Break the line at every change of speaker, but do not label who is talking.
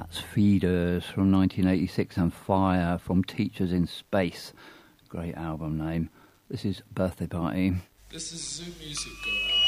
That's Feeders from 1986 and Fire from Teachers in Space. Great album name. This is Birthday Party.
This is Zoo Music Girl.